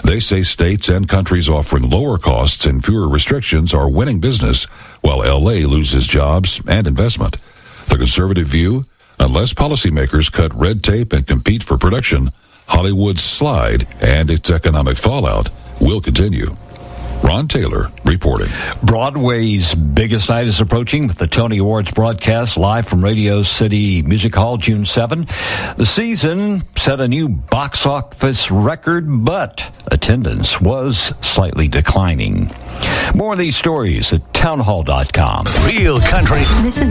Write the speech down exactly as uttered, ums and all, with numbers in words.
They say states and countries offering lower costs and fewer restrictions are winning business, while L A loses jobs and investment. The conservative view, unless policymakers cut red tape and compete for production, Hollywood's slide and its economic fallout will continue. Ron Taylor reporting. Broadway's biggest night is approaching with the Tony Awards broadcast live from Radio City Music Hall June seventh. The season set a new box office record, but attendance was slightly declining. More of these stories at townhall dot com. Real country. This is